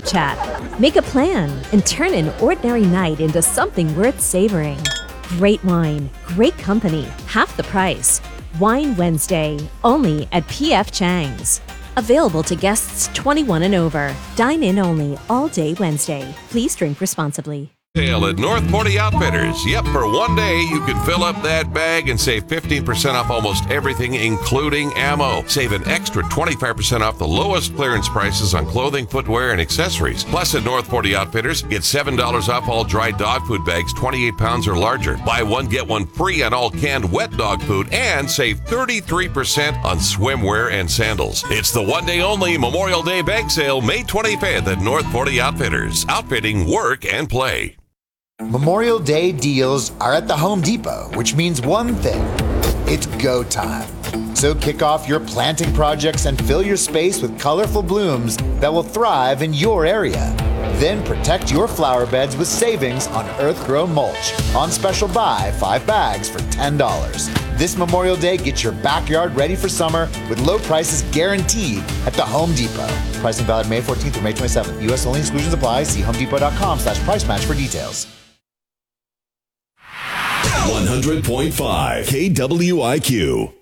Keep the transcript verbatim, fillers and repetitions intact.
chat. Make a plan and turn an ordinary night into something worth savoring. Great wine, great company, half the price. Wine Wednesday, only at P F Chang's. Available to guests twenty-one and over. Dine in only all day Wednesday. Please drink responsibly. Sale at North Forty Outfitters. Yep, for one day you can fill up that bag and save fifteen percent off almost everything, including ammo. Save an extra twenty-five percent off the lowest clearance prices on clothing, footwear, and accessories. Plus at North Forty Outfitters, get seven dollars off all dry dog food bags twenty-eight pounds or larger. Buy one, get one free on all canned wet dog food, and save thirty-three percent on swimwear and sandals. It's the one day only Memorial Day bag sale, May twenty-fifth at North Forty Outfitters. Outfitting, work, and play. Memorial Day deals are at the Home Depot, which means one thing. It's go time. So kick off your planting projects and fill your space with colorful blooms that will thrive in your area. Then protect your flower beds with savings on Earthgrow mulch. On special buy, five bags for ten dollars. This Memorial Day, get your backyard ready for summer with low prices guaranteed at the Home Depot. Pricing valid May fourteenth through May twenty-seventh. U S only, exclusions apply. See homedepot.com slash price match for details. one hundred point five K W I Q.